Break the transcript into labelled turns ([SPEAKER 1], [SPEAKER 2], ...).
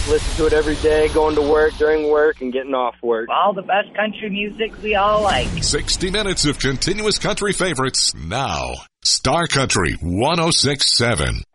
[SPEAKER 1] Listen to it every day, going to work, during work, and getting off work.
[SPEAKER 2] All the best country music we all like.
[SPEAKER 3] 60 minutes of continuous country favorites now. Star Country 106.7.